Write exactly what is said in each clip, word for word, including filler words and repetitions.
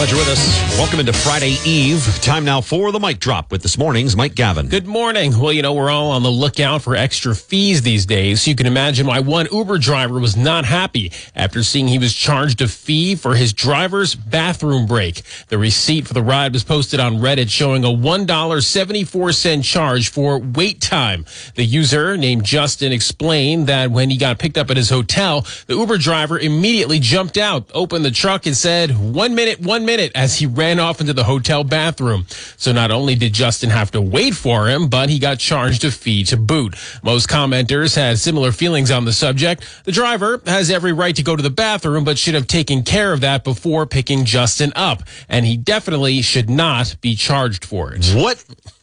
Glad you're with us. Welcome into Friday Eve. Time now for the Mic Drop with this morning's Mike Gavin. Good morning. Well, you know, we're all on the lookout for extra fees these days. You can imagine why one Uber driver was not happy after seeing he was charged a fee for his driver's bathroom break. The receipt for the ride was posted on Reddit showing a one dollar and seventy-four cents charge for wait time. The user, named Justin, explained that when he got picked up at his hotel, the Uber driver immediately jumped out, opened the truck, and said, one minute, one minute, as he ran off into the hotel bathroom. So not only did Justin have to wait for him, but he got charged a fee to boot. Most commenters had similar feelings on the subject. The driver has every right to go to the bathroom, but should have taken care of that before picking Justin up. And he definitely should not be charged for it. What?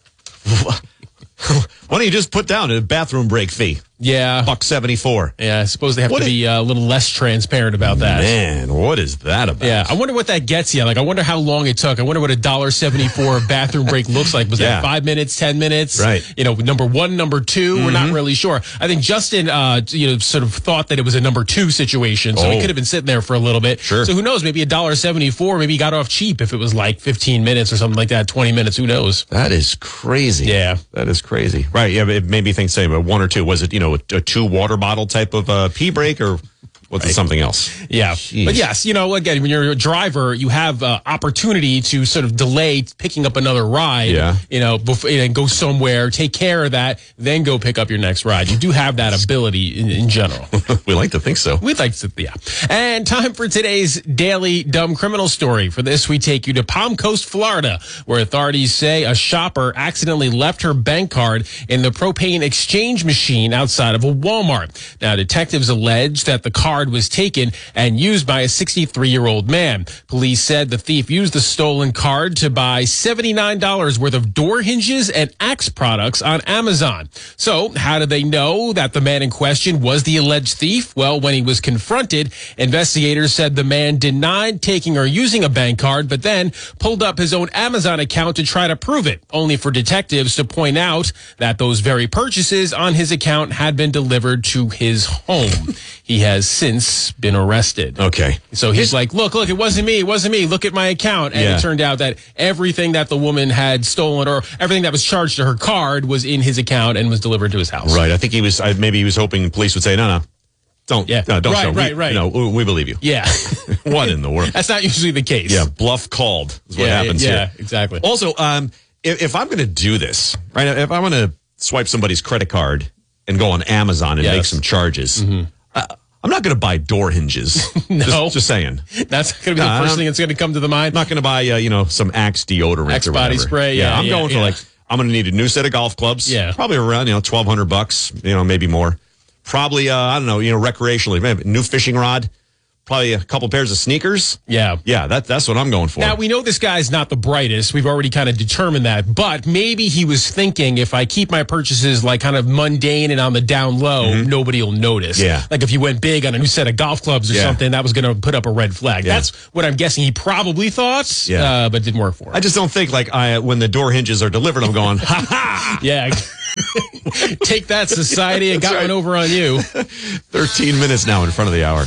Why don't you just put down a bathroom break fee? Yeah. Buck seventy-four. Yeah, I suppose they have What to is- be uh, a little less transparent about that. Man, what is that about? Yeah, I wonder what that gets you. Like, I wonder how long it took. I wonder what a one dollar and seventy-four bathroom break looks like. Was Yeah. that five minutes, ten minutes? Right. You know, number one, number two, we're not really sure. I think Justin, uh, you know, sort of thought that it was a number two situation, so he Oh. could have been sitting there for a little bit. Sure. So who knows? Maybe a one dollar and seventy-four. Maybe he got off cheap if it was like fifteen minutes or something like that, twenty minutes. Who knows? That is crazy. Yeah. That is crazy. Right, yeah, it made me think, say, one or two. Was it, you know, a, a two water bottle type of uh, pee break, or was it something else? Yeah. Jeez. But yes, you know, again, when you're a driver, you have uh, opportunity to sort of delay picking up another ride, Yeah. you know, before, and go somewhere, take care of that, then go pick up your next ride. You do have that ability in, in general. We like to think so. We'd like to, yeah. And time for today's daily dumb criminal story. For this, we take you to Palm Coast, Florida, where authorities say a shopper accidentally left her bank card in the propane exchange machine outside of a Walmart. Now, detectives allege that the card was taken and used by a sixty-three-year-old man. Police said the thief used the stolen card to buy seventy-nine dollars worth of door hinges and Axe products on Amazon. So, how did they know that the man in question was the alleged thief? Well, when he was confronted, investigators said the man denied taking or using a bank card, but then pulled up his own Amazon account to try to prove it, only for detectives to point out that those very purchases on his account had been delivered to his home. He has since been arrested. Okay. So he's like, look, look, it wasn't me. It wasn't me. Look at my account. And Yeah. it turned out that everything that the woman had stolen, or everything that was charged to her card, was in his account and was delivered to his house. Right. I think he was, I, maybe he was hoping the police would say, no, no, don't, Yeah. no, don't Right, show. right, we, right. No, we, we believe you. Yeah. What in the world? That's not usually the case. Yeah, bluff called is what Yeah, happens yeah, here. exactly. Also, um, if, if I'm going to do this, right, if I'm going to swipe somebody's credit card and go on Amazon and Yes. make some charges, uh, I'm not going to buy door hinges. No. Just, just saying. That's going to be No, the first I'm- thing that's going to come to the mind. I'm not going to buy, uh, you know, some Axe deodorant Axe or body whatever. spray, yeah, I'm yeah, going for yeah. like, I'm going to need a new set of golf clubs. Yeah. Probably around, you know, twelve hundred bucks, you know, maybe more. Probably, uh, I don't know, you know, recreationally, maybe new fishing rod. Probably a couple pairs of sneakers. Yeah. Yeah, that, that's what I'm going for. Now, we know this guy's not the brightest. We've already kind of determined that. But maybe he was thinking, if I keep my purchases like kind of mundane and on the down low, nobody will notice. Mm-hmm. Yeah. Like if you went big on a new set of golf clubs or Yeah. something, that was going to put up a red flag. Yeah. That's what I'm guessing he probably thought, Yeah. uh, but didn't work for him. I just don't think like I when the door hinges are delivered, I'm going, ha ha. yeah. Take that, society. I got right. one over on you. thirteen minutes now in front of the hour.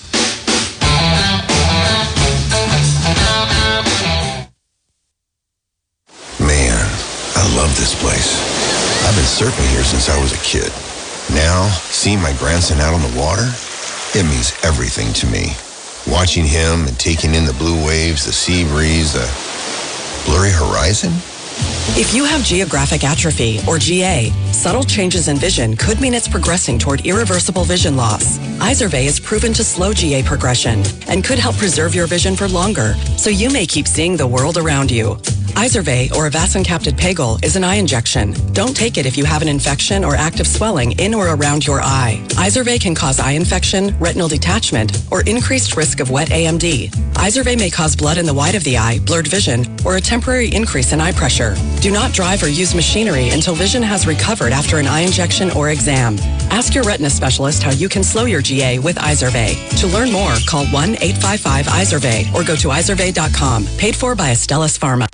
Man, I love this place. I've been surfing here since I was a kid. Now, seeing my grandson out on the water, it means everything to me. Watching him and taking in the blue waves, the sea breeze, the blurry horizon. If you have geographic atrophy, or G A, subtle changes in vision could mean it's progressing toward irreversible vision loss. Izervay is proven to slow G A progression and could help preserve your vision for longer, so you may keep seeing the world around you. Izervay, or avacincaptad pegol, is an eye injection. Don't take it if you have an infection or active swelling in or around your eye. Izervay can cause eye infection, retinal detachment, or increased risk of wet A M D. Izervay may cause blood in the white of the eye, blurred vision, or a temporary increase in eye pressure. Do not drive or use machinery until vision has recovered after an eye injection or exam. Ask your retina specialist how you can slow your G A with Izervay. To learn more, call one eight five five Izervay or go to izervay dot com. Paid for by Astellas Pharma.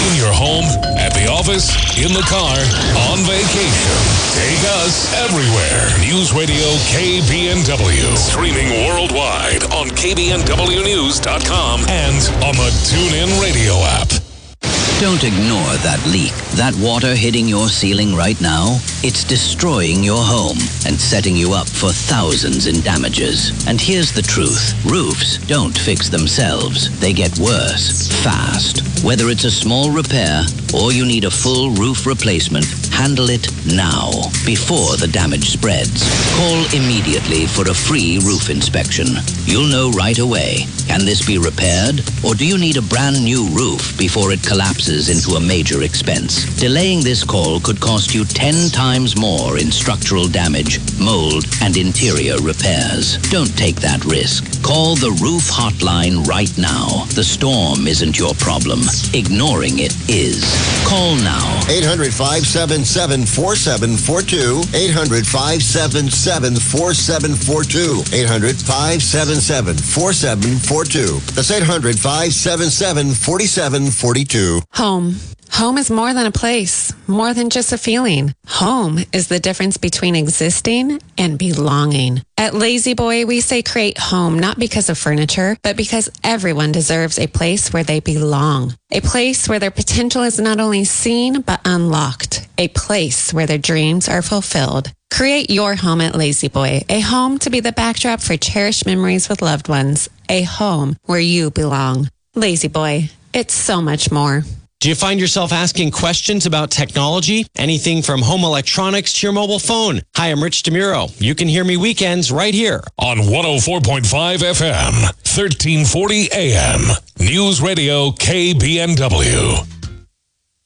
In your home, at the office, in the car, on vacation. Take us everywhere. News Radio K B N W. Streaming worldwide on K B N W news dot com and on the TuneIn Radio app. Don't ignore that leak. That water hitting your ceiling right now, it's destroying your home and setting you up for thousands in damages. And here's the truth. Roofs don't fix themselves. They get worse, fast. Whether it's a small repair or you need a full roof replacement, handle it now, before the damage spreads. Call immediately for a free roof inspection. You'll know right away. Can this be repaired? Or do you need a brand new roof before it collapses into a major expense? Delaying this call could cost you ten times more in structural damage, mold, and interior repairs. Don't take that risk. Call the Roof Hotline right now. The storm isn't your problem. Ignoring it is. Call now. eight hundred, five seven seven, four seven four two. eight hundred, five seven seven, four seven four two. eight hundred, five seven seven, four seven four two. That's eight hundred, five seven seven, four seven four two. Home. Home is more than a place, more than just a feeling. Home is the difference between existing and belonging. At Lazy Boy, we say create home not because of furniture, but because everyone deserves a place where they belong. A place where their potential is not only seen, but unlocked. A place where their dreams are fulfilled. Create your home at Lazy Boy, a home to be the backdrop for cherished memories with loved ones. A home where you belong. Lazy Boy, it's so much more. Do you find yourself asking questions about technology? Anything from home electronics to your mobile phone? Hi, I'm Rich DeMuro. You can hear me weekends right here on one oh four point five F M, thirteen forty A M. News Radio K B N W.